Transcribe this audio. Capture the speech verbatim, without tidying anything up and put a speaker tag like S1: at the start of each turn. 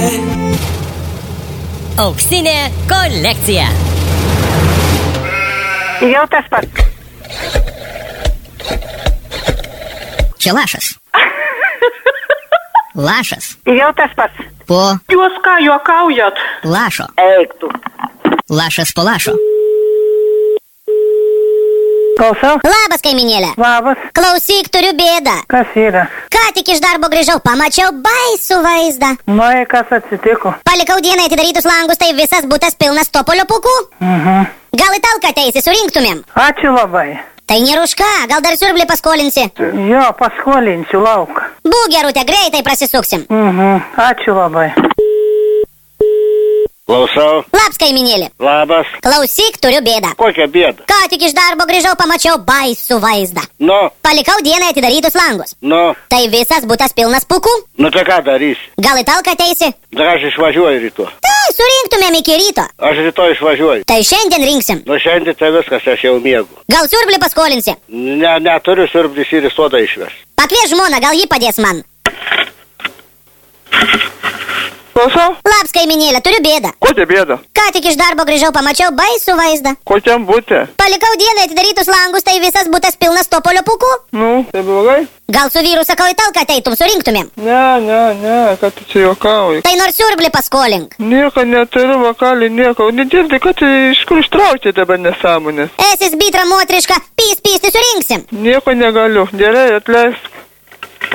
S1: Auksinė kolekcija.
S2: Jau tas pats.
S1: Čia lašas. Lašas.
S2: Jau tas pats.
S1: Po
S3: Jūs ką juokaujat?
S1: lašo.
S2: Eik tu.
S1: Lašas po lašo.
S2: Klausau?
S4: Labas, kaiminėlė.
S2: Labas.
S4: Klausyk, turiu bėdą.
S2: Kas yra?
S4: Ką tik iš darbo grįžau, pamačiau baisų vaizdą.
S2: Nu, i kas atsitiko?
S4: Palikau dieną atidarytus langus, tai visas butas pilnas topolio pūkų.
S2: Mhm.
S4: Gal į talką ateisi, surinktumėm?
S2: Ačiū labai.
S4: Tai nėra už ką, gal dar siurblį paskolinsi.
S2: Jo, paskolinsiu lauk.
S4: Būk gerutė, greitai prasisuksim.
S2: Mhm. Ačiū labai.
S5: Klausau.
S4: Labas, kaiminėlė.
S5: Labas.
S4: Klausyk, turiu bėdą.
S5: Kokia bėda?
S4: Ką tik iš darbo grįžau, pamačiau baisų vaizdą.
S5: Nu,
S4: Palikau dieną atidarytus langus.
S5: nu,
S4: Tai visas butas pilnas pūkų.
S5: nu tai ką darysi?
S4: Gal į talką ateisi?
S5: Dar aš išvažiuoju rytoj.
S4: Tai surinktumėm iki ryto.
S5: Aš rytoj išvažiuoju.
S4: Tai šiandien rinksim.
S5: Nu šiandien tai viskas, aš jau miegu.
S4: Gal siurblį paskolinsi?
S5: Ne, neturiu siurblis ir į sodą išves.
S4: Pakvies žmoną, gal ji padės man.
S3: Klausau?
S4: Labas, kaiminėlė, turiu bėdą.
S3: Kokia bėda?
S4: Ką tik iš darbo grįžau, pamačiau baisų vaizdą.
S3: Kokiam būtė?
S4: Palikau dieną atidarytus langus, tai visas butas pilnas topolio pūkų.
S3: Nu, tai blogai?
S4: Gal su vyru sakau į talką ateitum, surinktumėm.
S3: Ne, ne, ne, kad tu čia juokauji.
S4: Tai nors siurblį paskolink.
S3: Nieko neturiu, vakalį, nieko. Nedirbi, kad tu iš kur ištraukti dabar nesąmonės.
S4: Esis bitra motriška, pys pys, tai surinksim.
S3: Nieko negaliu. Gerai, atleisk.